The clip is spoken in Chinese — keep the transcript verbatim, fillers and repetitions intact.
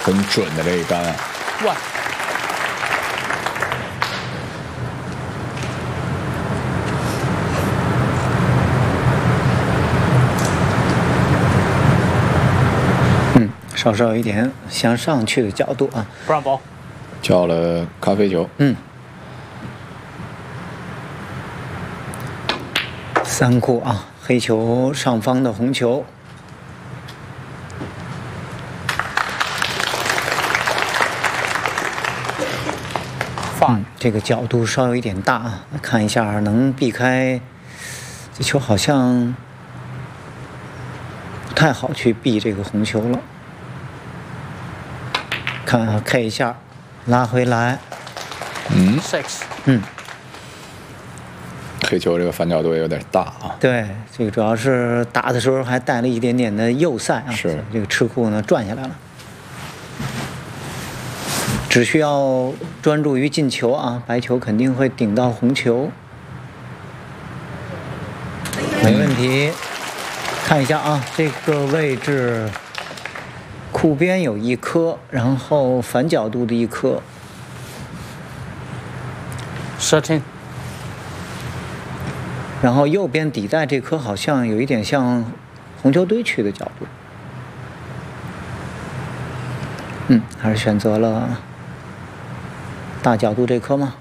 很准的这一杆啊！ 哇！ 嗯，稍稍有一点向上去的角度啊。 不让包。 叫了咖啡球。 嗯。三库啊，黑球上方的红球。 放、嗯， 这个角度稍有一点大啊，看一下能避开。这球好像不太好去避这个红球了。看啊 ，K 一下，拉回来。 嗯 ，six。 嗯。 黑球这个反角度也有点大啊。 对，这个主要是打的时候还带了一点点的右塞啊。 是。 这个吃库呢转下来了。只需要专注于进球啊，白球肯定会顶到红球，没问题。看一下啊，这个位置库边有一颗，然后反角度的一颗。 thirteen。 然后右边底带这颗好像有一点像红球堆去的角度。嗯，还是选择了大角度这颗吗？